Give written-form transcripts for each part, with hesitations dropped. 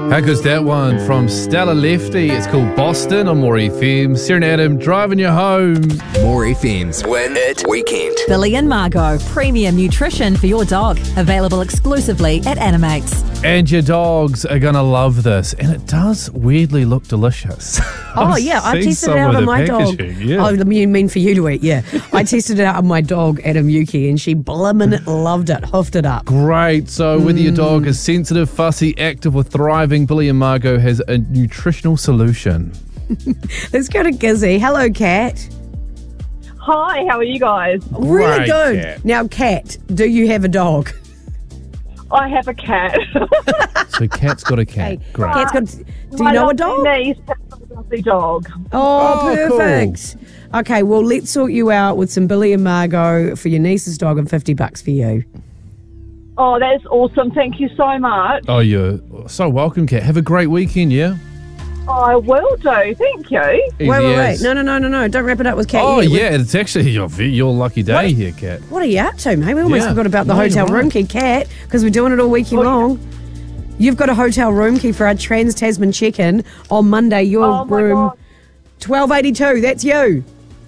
How goes that one from Stella Lefty? It's called Boston on More FM. Sarah and Adam driving you home. More FM's Win It Weekend. Billy and Margot, premium nutrition for your dog. Available exclusively at Animates. And your dogs are going to love this. And it does weirdly look delicious. Oh, yeah. I tested it out on my dog. Yeah. Oh, you mean for you to eat, yeah. I tested it out on my dog, Adam Yuki, and she blimmin' loved it, hoofed it up. Great. So whether your dog is sensitive, fussy, active or thriving, Billy and Margot has a nutritional solution. Let's go to Gizzy. Hello, Kat. Hi, how are you guys? Really Great, good. Kat. Now, Kat, do you have a dog? I have a cat. So Kat's got a cat. Great. Kat's got. Do you know a dog? My niece has a lovely dog. Oh, Oh, perfect. Okay, well, let's sort you out with some Billy and Margot for your niece's dog and $50 for you. Oh, that's awesome. Thank you so much. Oh, you're so welcome, Kat. Have a great weekend, yeah? I will do. Thank you. Wait. No. Don't wrap it up with Kat Oh, yet. yeah. It's actually your lucky day here, Kat. What are you up to, mate? We almost Yeah. forgot about the No, hotel you're right. room key, Kat, because we're doing it all weekend long. You've got a hotel room key for our Trans-Tasman check-in on Monday. Your Oh, my room, God. 1282. That's you.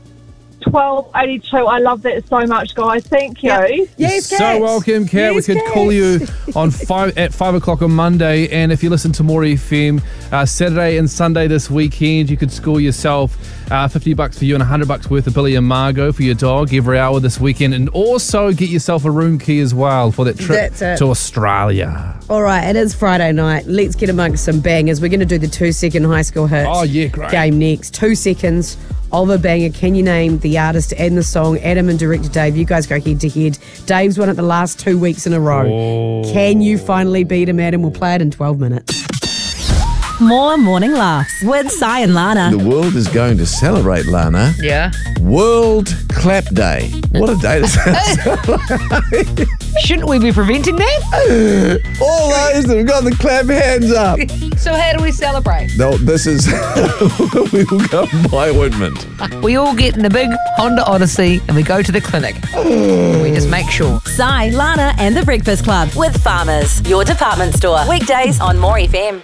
1282. I love that so much, guys. Thank you. Yep. Yes, So Kat. welcome, Kat. Yes, we could Kat. call you on at 5 o'clock on Monday, and if you listen to More FM Saturday and Sunday this weekend, you could score yourself $50 for you and $100 worth of Billy and Margot for your dog every hour this weekend, and also get yourself a room key as well for that trip That's it. to Australia. All right, it is Friday night. Let's get amongst some bangers. We're going to do the 2-second high school hit Oh, yeah, great. game next. 2 seconds of a banger. Can you name the artist and the song? Adam and director Dave, you guys go head to head. Dave's won it the last 2 weeks in a row. Oh. Can you finally beat him, Adam? We'll play it in 12 minutes. More morning laughs with Si and Lana. The world is going to celebrate, Lana. Yeah. World Clap Day. What a day to celebrate. Shouldn't we be preventing that? All those that have got the clap hands up. So how do we celebrate? No, this is... we will go and buy ointment. We all get in a big Honda Odyssey and we go to the clinic. We just make sure. Si, Lana and the Breakfast Club with Farmers, your department store. Weekdays on More FM.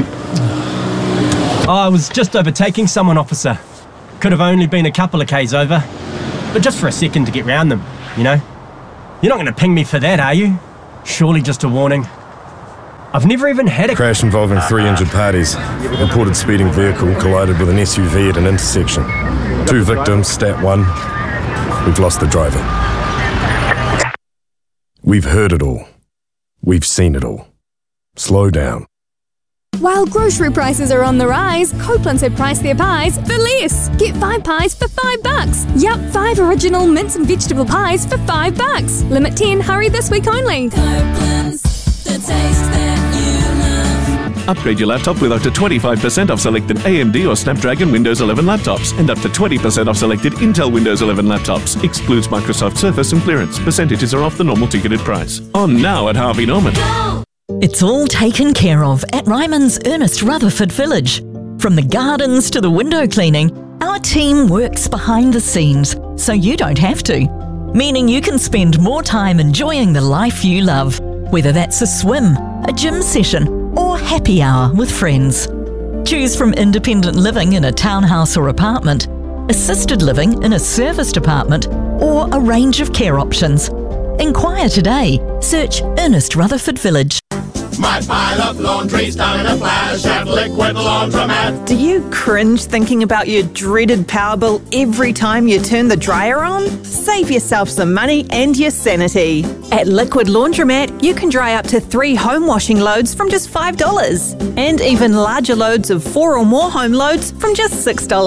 I was just overtaking someone, officer. Could have only been a couple of Ks over. But just for a second to get round them, you know? You're not going to ping me for that, are you? Surely just a warning. I've never even had a Crash involving 3 injured parties. Reported speeding vehicle collided with an SUV at an intersection. 2 victims, stat 1. We've lost the driver. We've heard it all. We've seen it all. Slow down. While grocery prices are on the rise, Copeland's have priced their pies for less. Get 5 pies for $5. Yup, 5 original mince and vegetable pies for $5. Limit 10, hurry this week only. Copeland's, the taste that you love. Upgrade your laptop with up to 25% off selected AMD or Snapdragon Windows 11 laptops and up to 20% off selected Intel Windows 11 laptops. Excludes Microsoft Surface and clearance. Percentages are off the normal ticketed price. On now at Harvey Norman. It's all taken care of at Ryman's Ernest Rutherford Village. From the gardens to the window cleaning, our team works behind the scenes so you don't have to. Meaning you can spend more time enjoying the life you love, whether that's a swim, a gym session, or happy hour with friends. Choose from independent living in a townhouse or apartment, assisted living in a serviced apartment, or a range of care options. Inquire today. Search Ernest Rutherford Village. My pile of laundry's done in a flash at Liquid Laundromat. Do you cringe thinking about your dreaded power bill every time you turn the dryer on? Save yourself some money and your sanity. At Liquid Laundromat, you can dry up to 3 home washing loads from just $5, and even larger loads of 4 or more home loads from just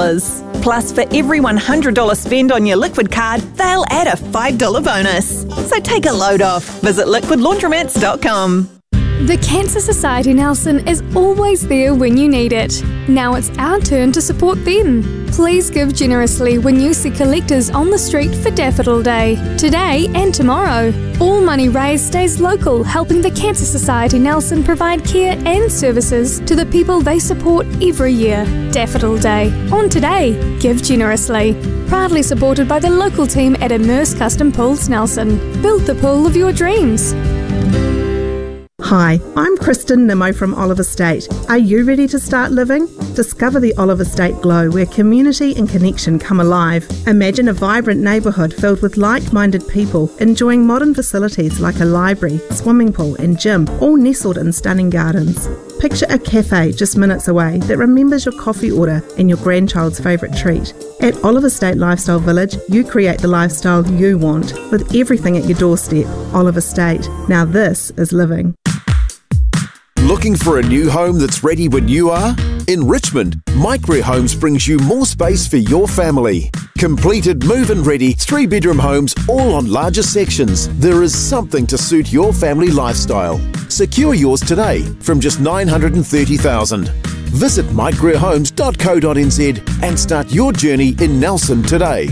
$6. Plus, for every $100 spend on your Liquid card, they'll add a $5 bonus. So take a load off. Visit liquidlaundromats.com. The Cancer Society Nelson is always there when you need it. Now it's our turn to support them. Please give generously when you see collectors on the street for Daffodil Day, today and tomorrow. All money raised stays local, helping the Cancer Society Nelson provide care and services to the people they support every year. Daffodil Day, on today. Give generously. Proudly supported by the local team at Immerse Custom Pools Nelson. Build the pool of your dreams. Hi, I'm Kristen Nimmo from Olive Estate. Are you ready to start living? Discover the Olive Estate glow where community and connection come alive. Imagine a vibrant neighbourhood filled with like-minded people enjoying modern facilities like a library, swimming pool and gym, all nestled in stunning gardens. Picture a cafe just minutes away that remembers your coffee order and your grandchild's favourite treat. At Olive Estate Lifestyle Village, you create the lifestyle you want with everything at your doorstep. Olive Estate. Now this is living. Looking for a new home that's ready when you are? In Richmond, Microware Homes brings you more space for your family. Completed move-in ready 3-bedroom homes all on larger sections. There is something to suit your family lifestyle. Secure yours today from just $930,000. Visit microwarehomes.co.nz and start your journey in Nelson today.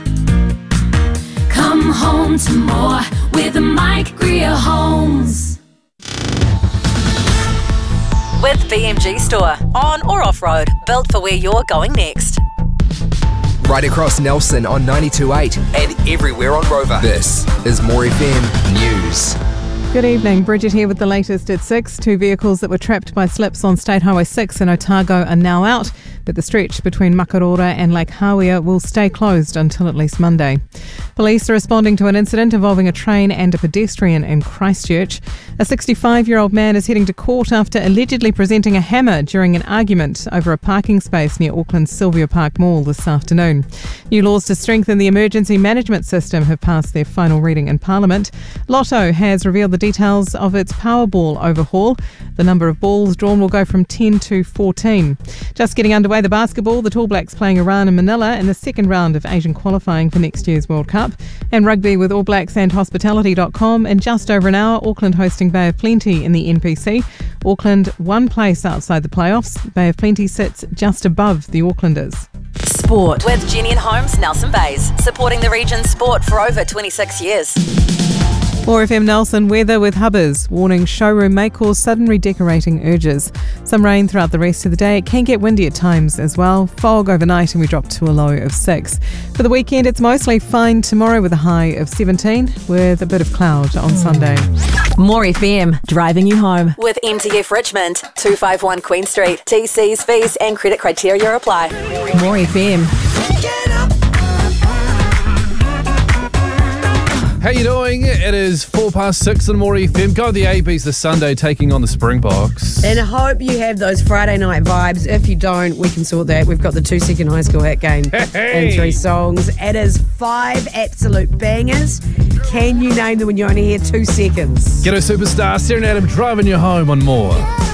Come home to more with Mike Greer Homes. With BMG Store. On or off-road. Built for where you're going next. Right across Nelson on 92.8 and everywhere on Rover. This is More FM News. Good evening, Bridget here with the latest at 6. 2 vehicles that were trapped by slips on State Highway 6 in Otago are now out, but the stretch between Makarora and Lake Hawea will stay closed until at least Monday. Police are responding to an incident involving a train and a pedestrian in Christchurch. A 65-year-old man is heading to court after allegedly presenting a hammer during an argument over a parking space near Auckland's Sylvia Park Mall this afternoon. New laws to strengthen the emergency management system have passed their final reading in Parliament. Lotto has revealed the details of its Powerball overhaul. The number of balls drawn will go from 10 to 14. Just getting underway, the basketball, the Tall Blacks playing Iran in Manila in the second round of Asian qualifying for next year's World Cup. And rugby with All Blacks and Hospitality.com. In just over an hour, Auckland hosting Bay of Plenty in the NPC. Auckland one place outside the playoffs. Bay of Plenty sits just above the Aucklanders. Sport. With Jenny and Holmes, Nelson Bays. Supporting the region's sport for over 26 years. More FM Nelson weather with Hubbers. Warning showroom may cause sudden redecorating urges. Some rain throughout the rest of the day. It can get windy at times as well. Fog overnight and we drop to a low of 6. For the weekend, it's mostly fine tomorrow with a high of 17 with a bit of cloud on Sunday. More FM, driving you home. With MTF Richmond, 251 Queen Street. TCs, fees and credit criteria apply. More FM. How you doing? It is 6:04 on More FM. Go to the ABs this Sunday, taking on the Springboks. And I hope you have those Friday night vibes. If you don't, we can sort that. We've got the 2-second high school hit game and 3 songs. It is 5 absolute bangers. Can you name them when you only hear 2 seconds? Ghetto Superstar, Sarah and Adam driving you home on More.